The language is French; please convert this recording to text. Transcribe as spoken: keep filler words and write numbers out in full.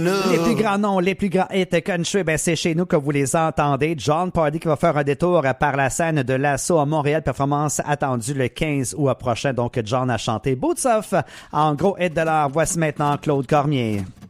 Les plus grands noms, les plus grands hits country, ben c'est chez nous que vous les entendez. John Pardy qui va faire un détour par la scène de l'Assaut à Montréal. Performance attendue le quinze août prochain. Donc, John a chanté Boots Off en gros hit de l'heure. Voici maintenant Claude Cormier.